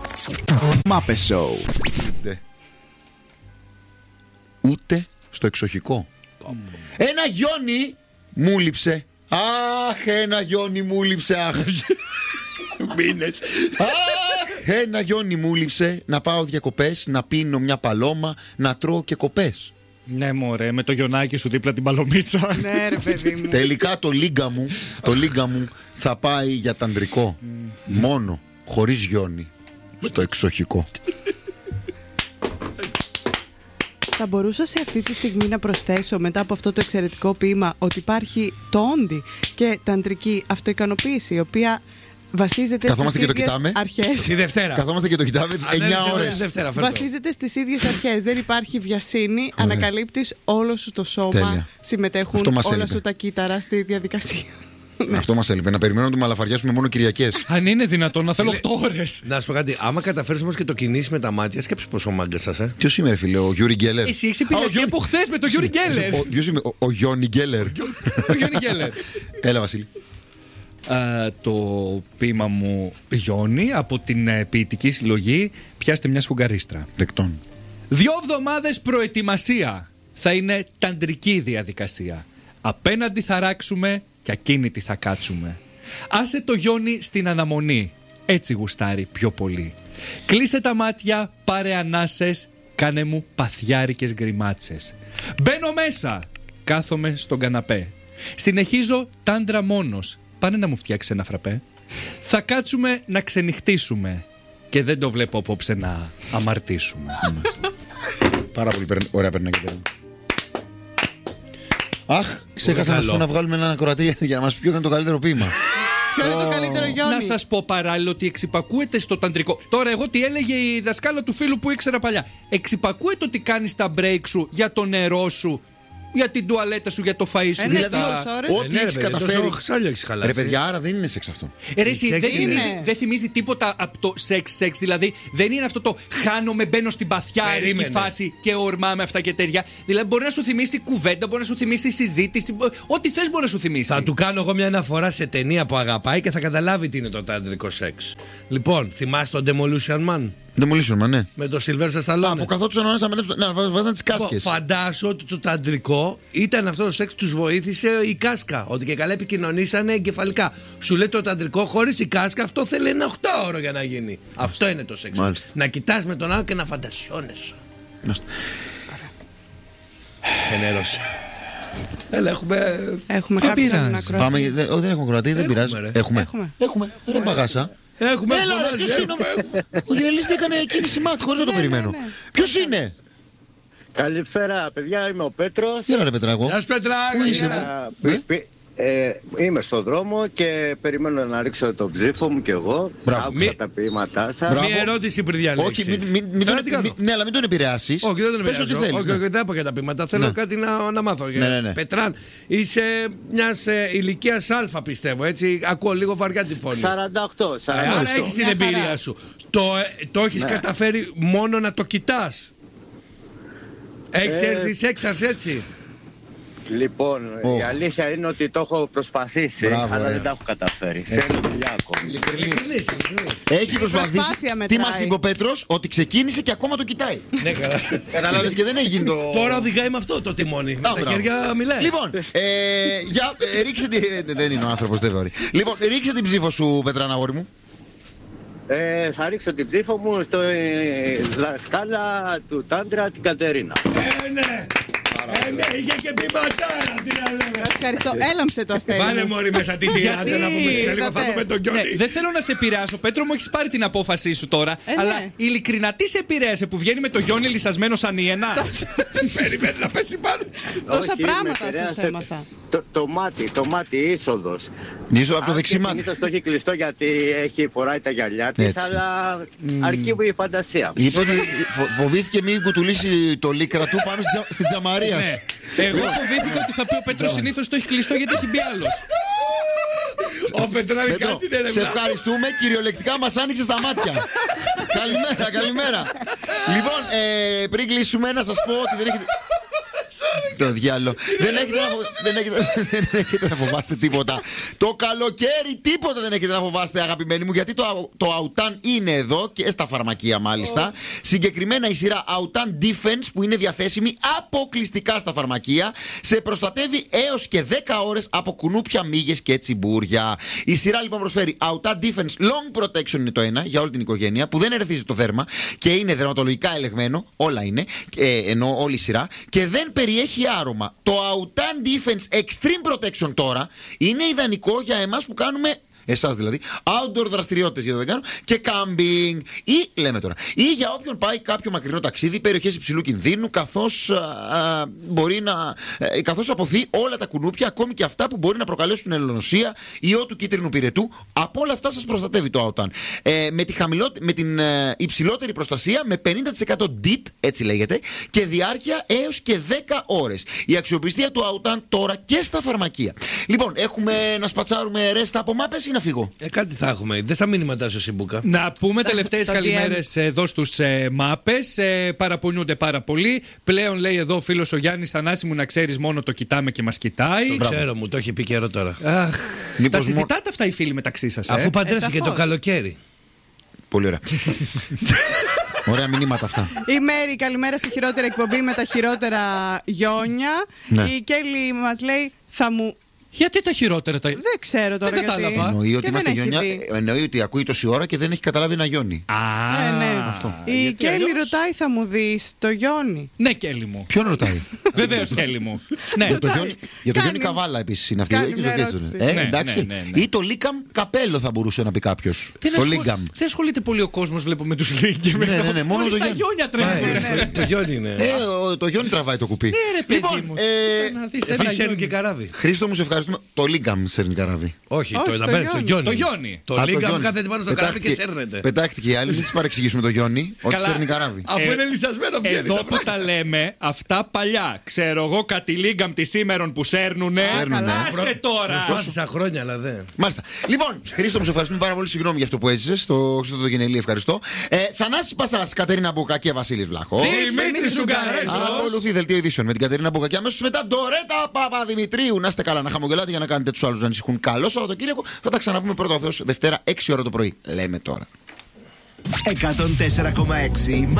Μάπε Σόου. Ούτε στο εξοχικό. Ένα γιόνι μου λείψε. Αχ, ένα γιόνι μου λείψε. Αχ, μήνες. Αχ, ένα γιόνι μου λείψε. Να πάω διακοπές, να πίνω μια παλώμα, να τρώω και κοπές. Ναι μωρέ, με το γιονάκι σου δίπλα την παλωμίτσα. Ναι ρε παιδί μου. Τελικά το λίγκα μου θα πάει για ταντρικό. Μόνο, χωρίς γιόνι. Στο εξοχικό. Θα μπορούσα σε αυτή τη στιγμή να προσθέσω μετά από αυτό το εξαιρετικό ποίημα ότι υπάρχει το όντι και ταντρική αυτοικανοποίηση, η οποία βασίζεται στις ίδιες αρχές. Τη Δευτέρα. Καθόμαστε και το κοιτάμε 9 ώρες. Βασίζεται στις ίδιες αρχές. Δεν υπάρχει βιασύνη. Ανακαλύπτεις όλο σου το σώμα. Τέλεια. Συμμετέχουν όλα σου τα κύτταρα στη διαδικασία. Αυτό μας έλειπε. Να περιμένω να του μαλαφαριάσουμε μόνο Κυριακές. Αν είναι δυνατόν, να θέλω 8 ώρες. Να σου πω κάτι. Άμα καταφέρεις όμως και το κινήσεις με τα μάτια, σκέψου πόσο μάγκα σας, Ποιος είμαι, ρε φίλε, ο Γιούρι Γκέλερ? Εσύ έχεις επηρεαστεί από χθες με τον Γιούρι Γκέλερ. Ο Γιόνι Γκέλερ. Ο Γιόνι Γκέλερ. Έλα, Βασίλη. Το ποίημα μου Γιόνι από την ποιητική συλλογή Πιάστε μια σφουγγαρίστρα. Δεκτών. 2 εβδομάδες προετοιμασία. Θα είναι ταντρική διαδικασία. Απέναντι θα ράξουμε και ακίνητη θα κάτσουμε. Άσε το Γιόνι στην αναμονή. Έτσι γουστάρει πιο πολύ. Κλείσε τα μάτια, πάρε ανάσες, κάνε μου παθιάρικες γκριμάτσες. Μπαίνω μέσα, κάθομαι στον καναπέ. Συνεχίζω τάντρα μόνος. Πάνε να μου φτιάξει ένα φραπέ. Θα κάτσουμε να ξενυχτήσουμε. Και δεν το βλέπω απόψε να αμαρτήσουμε. Πάρα πολύ ωραία περνάει. Αχ, ξέχασα να σου πω να βγάλουμε έναν ακροατή για να μας πει ποιο ήταν το καλύτερο ποίημα. Ποιο είναι το καλύτερο Γιόνι? Να σας πω παράλληλα ότι εξυπακούεται στο ταντρικό. Τώρα εγώ τι έλεγε η δασκάλα του φίλου που ήξερα παλιά. Εξυπακούεται ότι κάνεις τα break σου για το νερό σου, για την τουαλέτα σου, για το φαΐ σου. Δηλαδή, ό,τι έχεις καταφέρει. Ρε παιδιά, άρα δεν είναι σεξ αυτό. Δεν θυμίζει τίποτα από το σεξ. Δηλαδή δεν είναι αυτό το χάνομαι, μπαίνω στην παθιάρικη φάση και ορμάμε αυτά και τέτοια. Δηλαδή μπορεί να σου θυμίσει κουβέντα, μπορεί να σου θυμίσει συζήτηση. Ό,τι θες μπορεί να σου θυμίσει. Θα του κάνω εγώ μια αναφορά σε ταινία που αγαπάει και θα καταλάβει τι είναι το τάντρικο σεξ. Λοιπόν, θυμάσαι τον Demolition Man? Demolition Man, ναι. Με το Sylvester Stallone. Που καθόντουσαν να βάζαν τις κάσκες. Φαντάσου ότι το ταντρικό ήταν αυτό το σεξ, τους βοήθησε η κάσκα. Ότι και καλά επικοινωνήσανε εγκεφαλικά. Σου λέει το ταντρικό χωρίς η κάσκα, αυτό θέλει ένα 8ωρο για να γίνει. Αυτό είναι το σεξ. Μάλιστα. Να κοιτάς με τον άλλο και να φαντασιώνεσαι. Σε νερός. Έλα, έχουμε κάποιον να κρατήσει. Δεν έχουμε κρατήσει, δεν πειράζει. Έχουμε. Δεν παγάσα. Έχουμε. Έλα, ποιος είναι? Ο Γυρελής έκανε κίνηση μάτι χωρίς να το περιμένω. Ποιος είναι? Καλησπέρα, παιδιά, είμαι ο Πέτρος. Γεια ρε Πετράκο. Γεια σου Πετράκο. Πού είσαι? Είμαι στο δρόμο και περιμένω να ρίξω το ψήφο μου κι εγώ. Άκουσα τα ποίηματά σας. Μία ερώτηση πριν διαλέξεις. Όχι, ναι, αλλά μην τον επηρεάσεις. Όχι, δεν τον επηρεάζω. Όχι, δεν πω για τα ποίηματα. Θέλω κάτι να μάθω. Ναι. Πετράν, είσαι μιας ηλικίας Α, πιστεύω, έτσι. Ακούω λίγο βαριά τη φωνή. 48. Άρα έχεις την εμπειρία σου. Το έχεις καταφέρει μόνο να το κοιτάς? Έχεις έρθει σεξας έτσι? Λοιπόν, η αλήθεια είναι ότι το έχω προσπαθήσει, αλλά δεν τα έχω καταφέρει. Θέλω δουλειά ακόμη. Έχει προσπαθήσει. Τι μας είπε ο Πέτρος? Ότι ξεκίνησε και ακόμα το κοιτάει. Ναι, καλά. Καταλάβες και δεν έγινε το. Τώρα οδηγάει με αυτό το τιμόνι. Με τα χέρια μιλάει. Λοιπόν, ρίξε την. Δεν είναι ο άνθρωπος, δεν μπορεί. Λοιπόν, ρίξε την ψήφο σου, Πετράνα, αγόρι μου. Θα ρίξω την ψήφο μου στο δασκάλα του Τάντρα, την Κατερίνα. Ναι. Ναι, είχε και ποιηματάρα, τι να λέμε. Ευχαριστώ, έλαμψε το αστέρι. Βάλε μωρί μέσα την τυράντα να πούμε σε λίγο, θα δούμε τον Γιόνι. Δεν θέλω να σε επηρεάσω, Πέτρο μου, έχεις πάρει την απόφασή σου τώρα. Αλλά ειλικρινά τι σε επηρέασε που βγαίνει με το Γιόνι λυσασμένο σαν ιενά? Περιμένει να πέσει πάνω. Τόσα πράγματα σας έμαθα. Το μάτι είσοδος. Είσοδο από το δεξί μάτι. Συνήθως το έχει κλειστό γιατί φοράει τα γυαλιά της, αλλά αρκεί μου η φαντασία. Είπε ότι φοβήθηκε μην κουτουλήσει το λίκρα του πάνω στην τζαμαρία σου. Εγώ φοβήθηκα ότι θα πει ο Πέτρος συνήθως το έχει κλειστό γιατί έχει μπει άλλος. Ο Πετράδη κάτι δεν σε ευχαριστούμε, κυριολεκτικά μας άνοιξε τα μάτια. Καλημέρα. Λοιπόν, πριν κλείσουμε να σας πω ότι δεν έχετε. Το διάλογο. Δεν έχετε να φοβάστε τίποτα. Το καλοκαίρι τίποτα δεν έχετε να φοβάστε, αγαπημένοι μου, γιατί το Autan είναι εδώ και στα φαρμακεία μάλιστα. Συγκεκριμένα η σειρά Autan Defense που είναι διαθέσιμη αποκλειστικά στα φαρμακεία σε προστατεύει έως και 10 ώρες από κουνούπια, μύγες και τσιμπούρια. Η σειρά λοιπόν προσφέρει Autan Defense Long Protection, είναι το ένα για όλη την οικογένεια, που δεν ερεθίζει το δέρμα και είναι δερματολογικά ελεγμένο, όλα είναι, ενώ όλη η σειρά, και δεν περιέχει άρωμα. Το Autan Defense Extreme Protection τώρα είναι ιδανικό για εμάς που κάνουμε, εσάς δηλαδή, outdoor δραστηριότητες, γιατί δεν κάνω, και camping, ή λέμε τώρα, ή για όποιον πάει κάποιο μακρινό ταξίδι, περιοχές υψηλού κινδύνου, καθώς καθώς αποθεί όλα τα κουνούπια, ακόμη και αυτά που μπορεί να προκαλέσουν ελονοσία, ιό του κίτρινου πυρετού. Από όλα αυτά σας προστατεύει το Autan. Με την υψηλότερη προστασία, με 50% DIT, έτσι λέγεται, και διάρκεια έως και 10 ώρες. Η αξιοπιστία του Autan τώρα και στα φαρμακεία. Λοιπόν, έχουμε να σπατσάρουμε ρέστα από μάπες ή να φύγω? Κάτι θα έχουμε. Δεν στα μήνυματά σου, Σιμπούκα. Να πούμε τελευταίες καλημέρες εδώ στους μάπες. Παραπονιούνται πάρα πολύ. Πλέον λέει εδώ ο φίλος ο Γιάννης, Θανάση μου, να ξέρεις, μόνο το κοιτάμε και μας κοιτάει. Το ξέρω, μου το έχει πει καιρό τώρα. Τα συζητάτε αυτά οι φίλοι μεταξύ σας? Αφού παντρεύτηκε το καλοκαίρι. Πολύ ωραία. Ωραία μηνύματα αυτά. Η Μέρη, καλημέρα στη χειρότερη εκπομπή με τα χειρότερα γιόνια. Ναι. Η Κέλλη μας λέει, θα μου... Γιατί τα χειρότερα τα... Δεν ξέρω τώρα δεν γιατί. κατάλαβα. Εννοεί ότι είμαστε γιόνια, εννοεί ότι ακούει τόση ώρα και δεν έχει καταλάβει ένα γιόνι. Ναι. Αυτό. Η Κέλλη ρωτάει, θα μου δεις το γιόνι? Ναι, Κέλλη μου. Ποιον ρωτάει? Βεβαίως, Κέλλη μου. Ναι. Για το γιόνι Καβάλα επίσης είναι αυτή. Εντάξει. Ή το Λίκαμ Καπέλο θα μπορούσε να πει κάποιος. Το Λίκαμ. Δεν ασχολείται πολύ ο κόσμος, βλέπω, με τους Λίκαμ. Ναι, μόνο τα γιόνια τρέχουν. Το γιόνι είναι. Το γιόνι τραβάει το κουπί. Ναι, ρε παιδί μου. Φυσέρνει και καράβι. Χρήστο μου, σε ευχαριστούμε. Το Λίγκαμ σέρνει καράβι. Όχι, το γιόνι. Το Λίγκαμ κάθεται πάνω στο καράβι και σέρνεται. Πετάχτηκε η άλλη, μην τη παρεξηγήσουμε το γιόνι, ότι σέρνει καράβι. Αφού είναι λυσασμένο πια. Εδώ που τα λέμε, αυτά παλιά. Ξέρω εγώ κάτι Λίγκαμ τη σήμερον που σέρνουνε. Άσε τώρα. Προσπάθησα χρόνια, αλλά δεν. Μάλιστα. Λοιπόν, Χρήστο μου, σε ευχαριστούμε πάρα πολύ. Συγγνώμη για αυτό που έζησε στο Χριστοδογεννέλη, ευχαριστώ. Θανάσης Πασάς, Κατερίνα Μπούκα και Βασίλης Βλάχο. Δημήτρης Σουγκαρέζος. Ακολουθεί δελτίο ειδήσεων με την Κατερίνα Μπούκα και αμέσως μετά Ντορέτα Παπαδημητρίου. Να είστε καλά, να χαμογελάτε για να κάνετε τους άλλους να ανησυχούν. Καλό Σαββατοκύριακο. Θα τα ξαναπούμε πρώτα ο Θεός Δευτέρα 6 ώρα το πρωί. Λέμε τώρα. 104,6